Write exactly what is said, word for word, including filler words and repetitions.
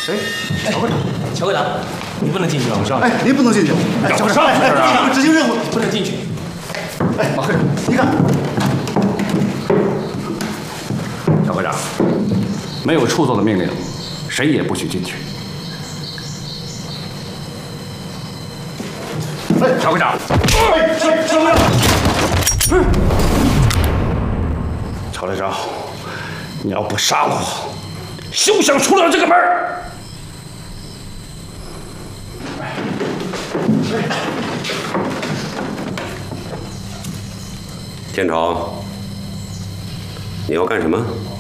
谁？乔科长， 乔科长，你不能进去。 等上。哎，您不能进去。哎，乔科长，哎，执行任务不能进去。 哎，马科长，你看。 乔科长，没有出走的命令，谁也不许进去。哎，乔科长。 哎，乔乔科长。嗯。 曹队长，你要不杀了我，休想出了这个门！ 天朝，你要干什么？